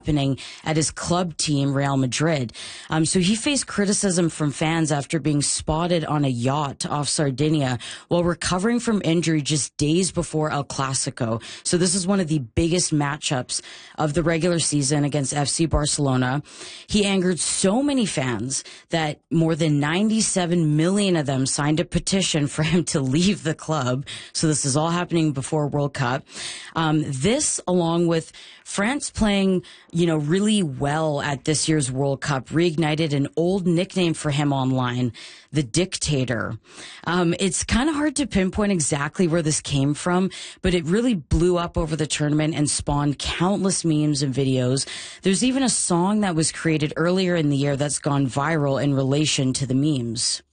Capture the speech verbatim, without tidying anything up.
happening at his club team, Real Madrid. Um, so he faced criticism from fans after being spotted on a yacht off Sardinia while recovering from injury just days before El Clasico. So this is one of the biggest matchups of the regular season against F C Barcelona. He angered so many fans that more than ninety-seven million of them signed a petition for him to leave the club. So this is all happening before World Cup. Um, this, along with France playing, you know, really well at this year's World Cup, reignited an old nickname for him online, the Dictator. Um, it's kind of hard to pinpoint exactly where this came from, but it really blew up over the tournament and spawned countless memes and videos. There's even a song that was created earlier in the year that's gone viral in relation to the memes.